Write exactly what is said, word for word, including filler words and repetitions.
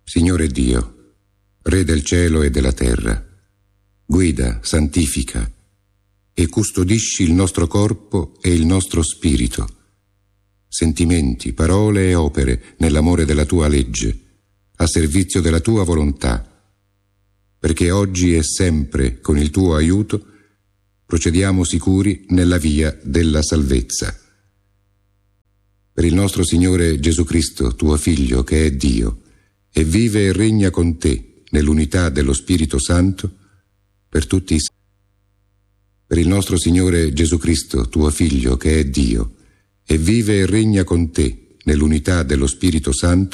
Signore Dio, Re del cielo e della terra, guida, santifica e custodisci il nostro corpo e il nostro spirito, sentimenti, parole e opere nell'amore della tua legge, a servizio della tua volontà, perché oggi e sempre con il tuo aiuto procediamo sicuri nella via della salvezza. Per il nostro Signore Gesù Cristo, tuo Figlio, che è Dio, e vive e regna con te nell'unità dello Spirito Santo, per tutti i Per il nostro Signore Gesù Cristo, tuo Figlio, che è Dio, e vive e regna con te nell'unità dello Spirito Santo,